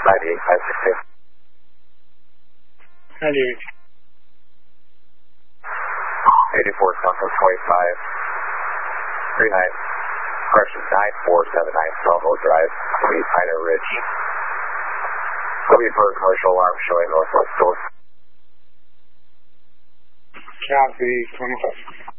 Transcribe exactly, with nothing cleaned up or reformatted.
ninety-eight five sixteen. ninety-eight. eighty-four Central twenty-five. thirty-nine. Correction, nine four seven nine Salvo Drive, Sweet Pine Ridge. W for commercial alarm showing northwest door. Copy, twenty-five.